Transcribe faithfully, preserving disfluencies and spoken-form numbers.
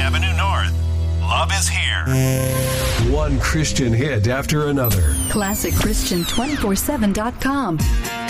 Avenue North. Love is here. One Christian hit after another. Classic Christian two forty-seven dot com.